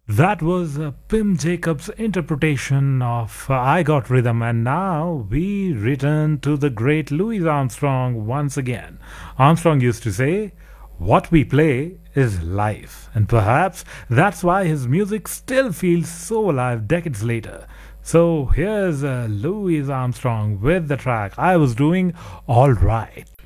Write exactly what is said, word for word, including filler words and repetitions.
That was uh, Pim Jacobs' interpretation of uh, I Got Rhythm, and now we return to the great Louis Armstrong once again. Armstrong used to say, "What we play is life," and perhaps that's why his music still feels so alive decades later. So here's uh, Louis Armstrong with the track I Was Doing All Right.